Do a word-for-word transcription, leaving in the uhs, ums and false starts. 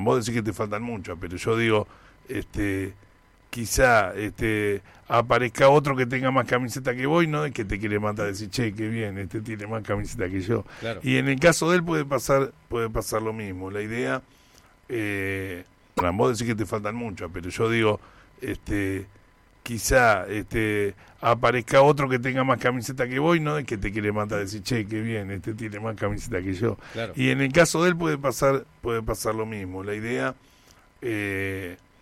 vos decís que te faltan muchas, pero yo digo, este, quizá este, aparezca otro que tenga más camiseta que vos y no es que te quiere matar, decir, che, qué bien, este tiene más camiseta que yo. Claro. Y en el caso de él puede pasar, puede pasar lo mismo. La idea, eh, vos decís que te faltan muchas, pero yo digo, este, quizá este, aparezca otro que tenga más camiseta que vos y no es que te quiere matar, decir, che, qué bien, este tiene más camiseta que yo. Claro. Y en el caso de él puede pasar, puede pasar lo mismo. La idea, eh,